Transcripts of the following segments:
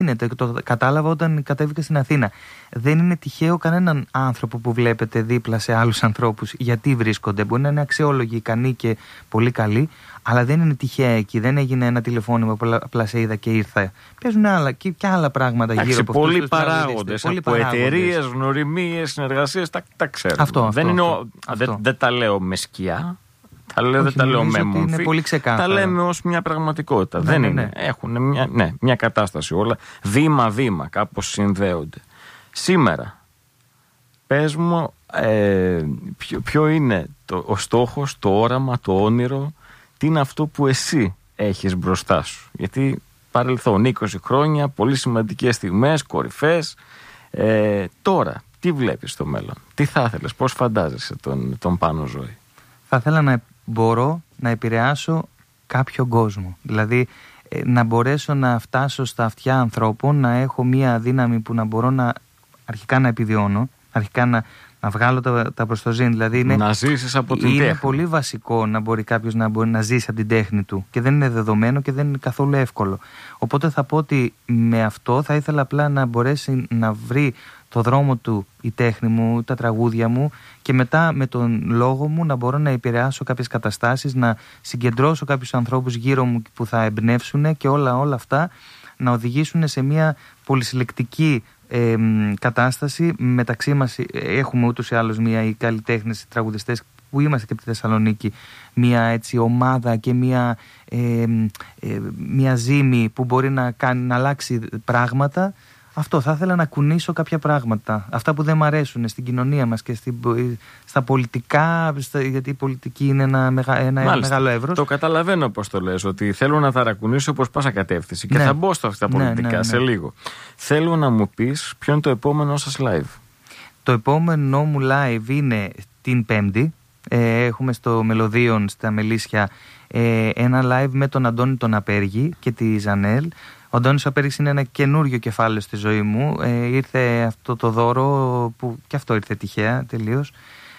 γίνεται. Το κατάλαβα όταν κατέβηκα στην Αθήνα. Δεν είναι τυχαίο κανέναν άνθρωπο που βλέπετε δίπλα σε άλλους ανθρώπους γιατί βρίσκονται. Μπορεί να είναι αξιόλογοι, ικανοί και πολύ καλοί, αλλά δεν είναι τυχαία εκεί. Δεν έγινε ένα τηλεφώνημα που απλά σε είδα και ήρθα. Παίζουν άλλα και άλλα πράγματα γύρω από αυτούς. Πολλοί παράγοντες. Από εταιρείες, γνωριμίες, συνεργασίες, τα ξέρουμε. Δεν τα λέω με σκιά. Δεν τα λέω με μορφή. Τα λέμε ως μια πραγματικότητα. Δεν είναι. Έχουν μια κατάσταση όλα. Βήμα-βήμα, κάπως συνδέονται. Σήμερα, πες μου, ποιο είναι ο στόχος, το όραμα, το όνειρο, τι είναι αυτό που εσύ έχεις μπροστά σου. Γιατί παρελθόν 20 χρόνια, πολύ σημαντικές στιγμές, κορυφές. Τώρα, τι βλέπεις στο μέλλον, τι θα ήθελες, πώς φαντάζεσαι τον Πάνο Ζωή? Θα ήθελα να μπορώ να επηρεάσω κάποιον κόσμο. Δηλαδή να μπορέσω να φτάσω στα αυτιά ανθρώπων, να έχω μία δύναμη που να μπορώ αρχικά να επιβιώνω, αρχικά να βγάλω τα προστοζήν. Δηλαδή να ζήσεις από την τέχνη. Είναι πολύ βασικό να μπορεί κάποιος να μπορεί να ζήσει από την τέχνη του και δεν είναι δεδομένο και δεν είναι καθόλου εύκολο. Οπότε θα πω ότι με αυτό θα ήθελα απλά να μπορέσει να βρει το δρόμο του η τέχνη μου, τα τραγούδια μου και μετά με τον λόγο μου να μπορώ να επηρεάσω κάποιες καταστάσεις, να συγκεντρώσω κάποιους ανθρώπους γύρω μου που θα εμπνεύσουν και όλα αυτά να οδηγήσουν σε μια πολυσυλλεκτική κατάσταση. Μεταξύ μας έχουμε ούτως ή άλλως οι καλλιτέχνες, οι τραγουδιστές που είμαστε και από τη Θεσσαλονίκη, μια έτσι ομάδα και μια ζύμη που μπορεί να αλλάξει πράγματα. Αυτό θα ήθελα να κουνήσω κάποια πράγματα. Αυτά που δεν μ' αρέσουν στην κοινωνία μας και στα πολιτικά, γιατί η πολιτική είναι ένα μεγάλο εύρος. Το καταλαβαίνω πώς το λες, ότι θέλω να ταρακουνήσω προς πάσα κατεύθυνση και θα μπω στα πολιτικά σε λίγο. Θέλω να μου πεις ποιο είναι το επόμενο σας live. Το επόμενό μου live είναι την Πέμπτη. Έχουμε στο Μελωδίον, στα Μελίσια, ένα live με τον Αντώνη τον Απέργη και τη Ζανέλ. Ο Αντώνης ο Απέργης είναι ένα καινούριο κεφάλαιο στη ζωή μου. Ήρθε αυτό το δώρο που και αυτό ήρθε τυχαία τελείως.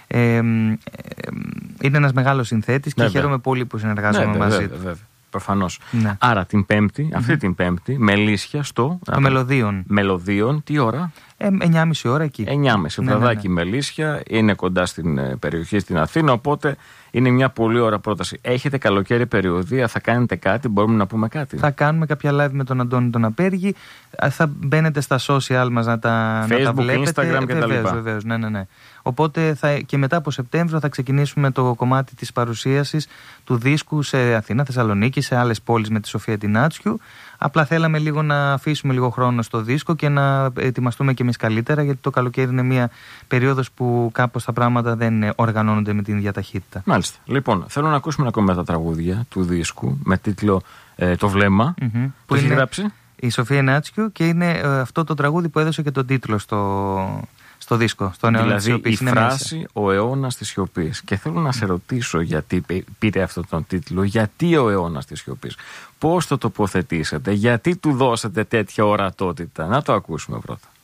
Είναι ένας μεγάλος συνθέτης και χαίρομαι πολύ που συνεργάζομαι μαζί του. Προφανώς. Ναι. Άρα την Πέμπτη, αυτή την Πέμπτη, Μελίσια στο Μελωδίον. Μελωδίον, τι ώρα? 9.30 ώρα εκεί. 9.30 βραδάκι Μελίσια, είναι κοντά στην περιοχή στην Αθήνα, οπότε είναι μια πολύ ωραία πρόταση. Έχετε καλοκαίρι περιοδία, θα κάνετε κάτι, μπορούμε να πούμε κάτι? Θα κάνουμε κάποια live με τον Αντώνη τον Απέργη, θα μπαίνετε στα social μας να τα βλέπετε. Facebook, Instagram κτλ. Βεβαίως, ναι. Οπότε και μετά από Σεπτέμβριο θα ξεκινήσουμε το κομμάτι της παρουσίασης του δίσκου σε Αθήνα, Θεσσαλονίκη, σε άλλες πόλεις με τη Σοφία Τινάτσιου. Απλά θέλαμε λίγο να αφήσουμε λίγο χρόνο στο δίσκο και να ετοιμαστούμε κι εμείς καλύτερα, γιατί το καλοκαίρι είναι μια περίοδος που κάπως τα πράγματα δεν οργανώνονται με την ίδια ταχύτητα. Μάλιστα. Λοιπόν, θέλω να ακούσουμε ακόμα τα τραγούδια του δίσκου με τίτλο Το Βλέμμα. Που έχει γράψει η Σοφία Τινάτσιου και είναι αυτό το τραγούδι που έδωσε και τον τίτλο στο δίσκο, στον αιώνα της σιωπής. Η φράση «Ο αιώνας της σιωπής». Και θέλω να σε ρωτήσω γιατί πήρε αυτόν τον τίτλο, γιατί ο αιώνας της σιωπής, πώς το τοποθετήσατε, γιατί του δώσατε τέτοια ορατότητα. Να το ακούσουμε πρώτα.